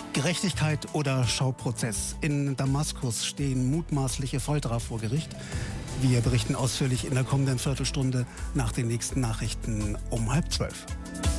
Gerechtigkeit oder Schauprozess? In Damaskus stehen mutmaßliche Folterer vor Gericht. Wir berichten ausführlich in der kommenden Viertelstunde nach den nächsten Nachrichten um 11:30.